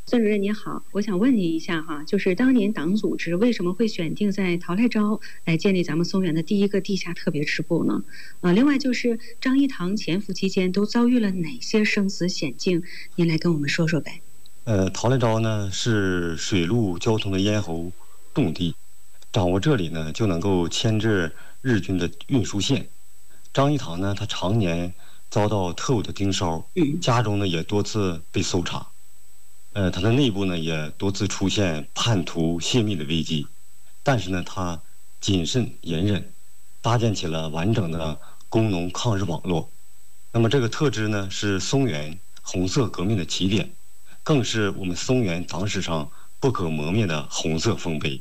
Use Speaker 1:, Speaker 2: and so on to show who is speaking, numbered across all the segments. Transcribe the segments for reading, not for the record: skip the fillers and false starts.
Speaker 1: 孙主任你好，我想问你一下哈，就是当年党组织为什么会选定在陶赖昭来建立咱们松原的第一个地下特别支部呢？另外就是张益唐潜伏期间都遭遇了哪些生死险境？您来跟我们说说呗。
Speaker 2: 陶赖昭呢是水陆交通的咽喉重地，掌握这里呢就能够牵制日军的运输线。张益唐呢，他常年遭到特务的盯梢，家中呢也多次被搜查。他的内部呢也多次出现叛徒泄密的危机，但是呢他谨慎隐忍，搭建起了完整的工农抗日网络。那么这个特质呢是松原红色革命的起点，更是我们松原党史上不可磨灭的红色丰碑。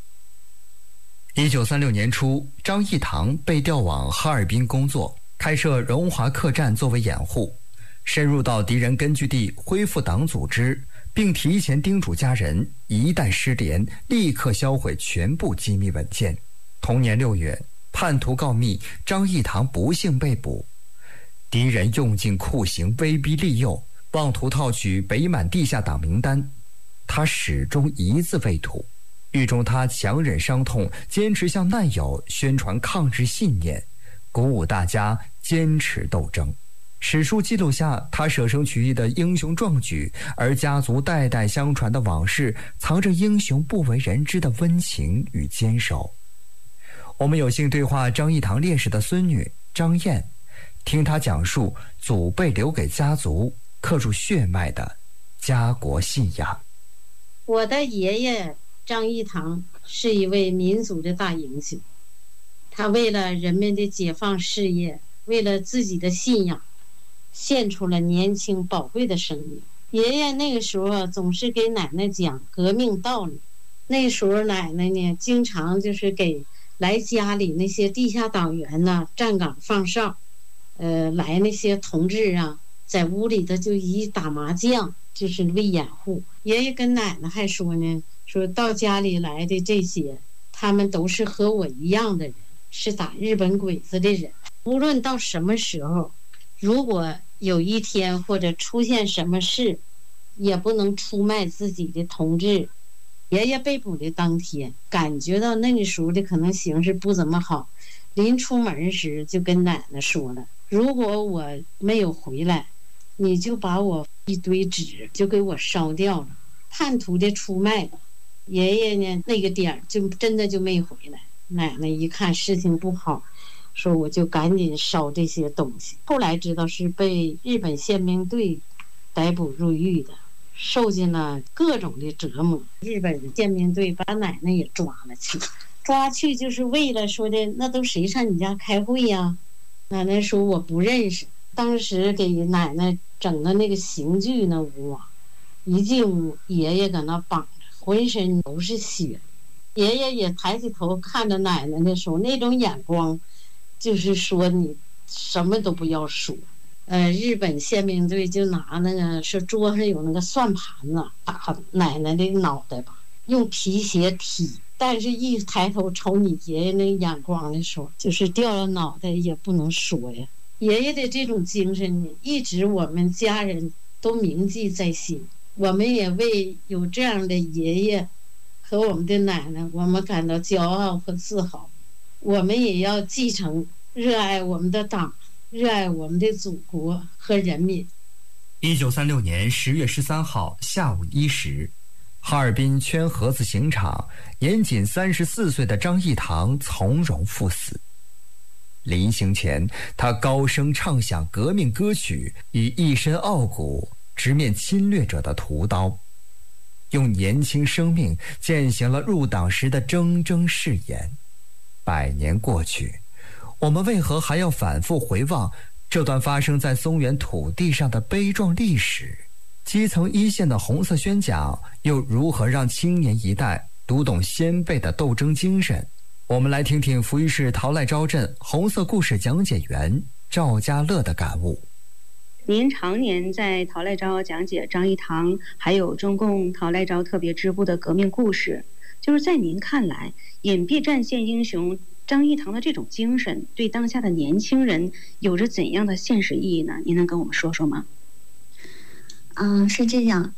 Speaker 3: 1936年初，张益唐被调往哈尔滨工作，开设荣华客栈作为掩护，深入到敌人根据地恢复党组织，并提前叮嘱家人，一旦失联，立刻销毁全部机密文件。同年6月，叛徒告密，张益唐不幸被捕。敌人用尽酷刑，威逼利诱，妄图套取北满地下党名单，他始终一字未吐。狱中他强忍伤痛，坚持向难友宣传抗日信念，鼓舞大家坚持斗争。史书记录下他舍生取义的英雄壮举，而家族代代相传的往事藏着英雄不为人知的温情与坚守。我们有幸对话张益唐烈士的孙女张燕，听她讲述祖辈留给家族刻入血脉的家国信仰。
Speaker 4: 我的爷爷张益唐是一位民族的大英雄，他为了人们的解放事业，为了自己的信仰，献出了年轻宝贵的生命。爷爷那个时候总是给奶奶讲革命道理，那时候奶奶呢经常就是给来家里那些地下党员呢站岗放哨，来那些同志啊在屋里头就一打麻将，就是为掩护。爷爷跟奶奶还说呢，说到家里来的这些他们都是和我一样的人，是打日本鬼子的人，无论到什么时候，如果有一天或者出现什么事，也不能出卖自己的同志。爷爷被捕的当天，感觉到那个时候的可能形势不怎么好，临出门时就跟奶奶说了，如果我没有回来，你就把我一堆纸就给我烧掉了。叛徒的出卖，爷爷呢那个点就真的就没回来。奶奶一看事情不好，说我就赶紧烧这些东西。后来知道是被日本宪兵队逮捕入狱的，受尽了各种的折磨。日本宪兵队把奶奶也抓了去，抓去就是为了说的，那都谁上你家开会呀？奶奶说我不认识。当时给奶奶整的那个刑具那屋啊，一进屋，爷爷搁那绑着，浑身都是血。爷爷也抬起头看着奶奶的时候，那种眼光就是说你什么都不要说。日本宪兵队就拿那个是桌上有那个算盘子打奶奶的脑袋吧，用皮鞋踢，但是一抬头瞅你爷爷那眼光的时候，就是掉了脑袋也不能说呀。爷爷的这种精神呢，一直我们家人都铭记在心。我们也为有这样的爷爷和我们的奶奶，我们感到骄傲和自豪。我们也要继承热爱我们的党，热爱我们的祖国和人民。
Speaker 3: 1936年10月13号下午1时，哈尔滨圈河子刑场，年仅34岁的张益唐从容赴死。临行前，他高声唱响革命歌曲，以一身傲骨直面侵略者的屠刀，用年轻生命践行了入党时的铮铮誓言。100年过去，我们为何还要反复回望这段发生在松原土地上的悲壮历史？基层一线的红色宣讲又如何让青年一代读懂先辈的斗争精神？我们来听听扶余市陶赖昭镇红色故事讲解员赵家乐的感悟。
Speaker 1: 您常年在陶赖昭讲解张益唐还有中共陶赖昭特别支部的革命故事，就是在您看来，隐蔽战线英雄张益唐的这种精神对当下的年轻人有着怎样的现实意义呢？您能跟我们说说吗？
Speaker 5: 是这样。